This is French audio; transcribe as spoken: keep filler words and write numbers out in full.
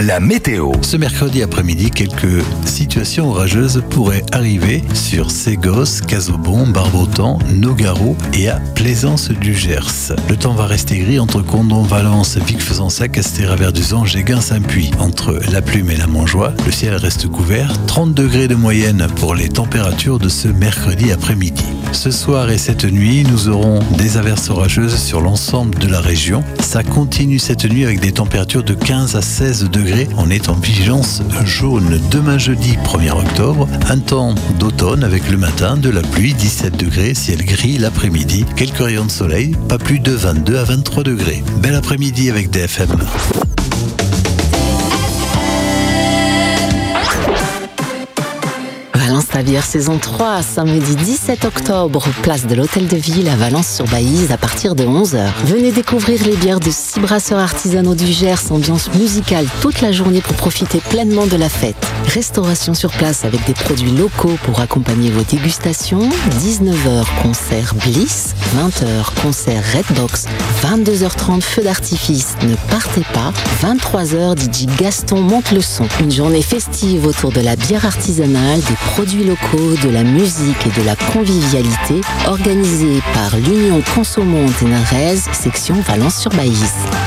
La météo. Ce mercredi après-midi, quelques situations orageuses pourraient arriver sur Ségos, Casaubon, Barbotan, Nogaro et à Plaisance du Gers. Le temps va rester gris entre Condom, Valence, Vic-Fezensac, Estéra-Verduzan, Géguin, Saint-Puy. Entre La Plume et la Montjoie, le ciel reste couvert. trente degrés de moyenne pour les températures de ce mercredi après-midi. Ce soir et cette nuit, nous aurons des averses orageuses sur l'ensemble de la région. Ça continue cette nuit avec des températures de quinze à seize degrés. On est en vigilance jaune. Demain jeudi premier octobre, un temps d'automne avec le matin de la pluie, dix-sept degrés, ciel gris l'après-midi. Quelques rayons de soleil, pas plus de vingt-deux à vingt-trois degrés. Bel après-midi avec D F M. Valence-Tavière saison trois, samedi dix-sept octobre, place de l'Hôtel de Ville à Valence-sur-Baïse à partir de onze heures. Venez découvrir les bières de six brasseurs artisanaux du Gers, ambiance musicale toute la journée pour profiter pleinement de la fête. Restauration sur place avec des produits locaux pour accompagner vos dégustations. dix-neuf heures, concert Bliss. vingt heures, concert Redbox. vingt-deux heures trente, feu d'artifice. Ne partez pas. vingt-trois heures, D J Gaston monte le son. Une journée festive autour de la bière artisanale, des produits locaux, de la musique et de la convivialité, organisée par l'Union Consommons Ténarèse, section Valence-sur-Baïse.